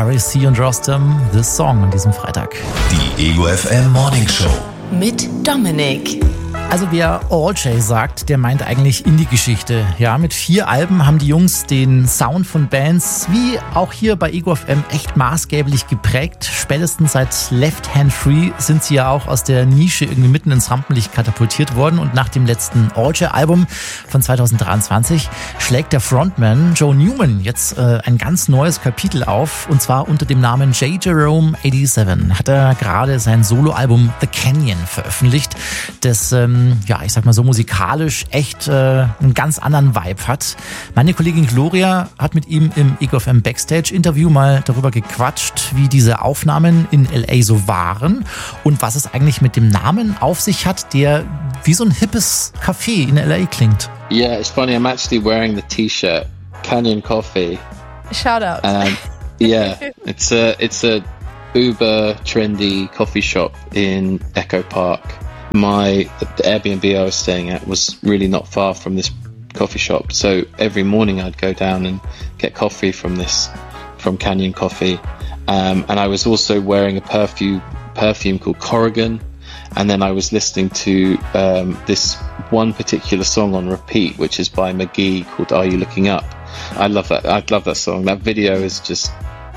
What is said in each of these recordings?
Harry C. und Rostam, This Song an diesem Freitag. Die Ego FM Morning Show. Mit Dominik. Also wer All J sagt, der meint eigentlich Indie-Geschichte. Ja, mit 4 Alben haben die Jungs den Sound von Bands, wie auch hier bei Ego FM, echt maßgeblich geprägt. Spätestens seit Left Hand Free sind sie ja auch aus der Nische irgendwie mitten ins Rampenlicht katapultiert worden. Und nach dem letzten All J-Album von 2023 schlägt der Frontman Joe Newman jetzt ein ganz neues Kapitel auf. Und zwar unter dem Namen J. Jerome 87 hat er gerade sein Soloalbum The Canyon veröffentlicht, das ja, ich sag mal so musikalisch echt einen ganz anderen Vibe hat. Meine Kollegin Gloria hat mit ihm im Ego FM Backstage-Interview mal darüber gequatscht, wie diese Aufnahmen in L.A. so waren und was es eigentlich mit dem Namen auf sich hat, der wie so ein hippes Café in L.A. klingt. Yeah, it's funny, I'm actually wearing the t-shirt, Canyon Coffee. Shout out. Yeah, it's a uber trendy coffee shop in Echo Park. The Airbnb I was staying at was really not far from this coffee shop, so every morning I'd go down and get coffee from Canyon Coffee, and I was also wearing a perfume called Corrigan, and then I was listening to this one particular song on repeat, which is by McGee, called Are You Looking Up? I love that song. That video is just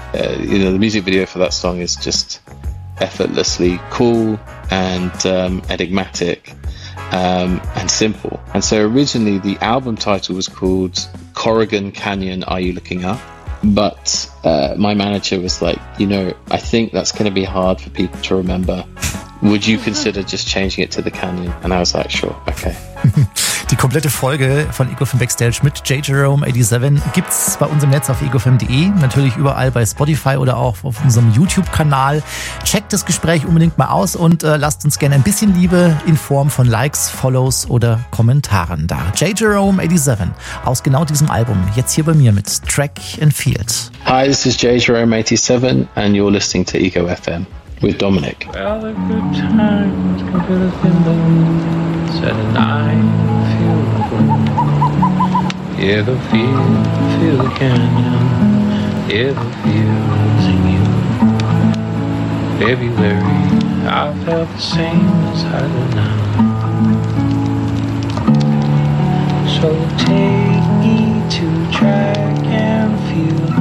the music video for that song is just effortlessly cool and enigmatic and simple. And so originally the album title was called Corrigan Canyon, Are You Looking Up? But my manager was like, I think that's going to be hard for people to remember. Would you consider just changing it to The Canyon? And I was like, sure, okay. Die komplette Folge von Ego FM Backstage mit J. Jerome 87 gibt's bei uns im Netz auf egofm.de, natürlich überall bei Spotify oder auch auf unserem YouTube-Kanal. Checkt das Gespräch unbedingt mal aus und lasst uns gerne ein bisschen Liebe in Form von Likes, Follows oder Kommentaren da. J. Jerome 87 aus genau diesem Album, jetzt hier bei mir mit Track and Field. Hi, this is J. Jerome 87 and you're listening to Ego FM with Dominic. Well, the good times can fill us in the said and I feel the glow. Yeah, the feel the canyon. Yeah, the feel's in you. February, I felt the same as I do now. So take me to track and field.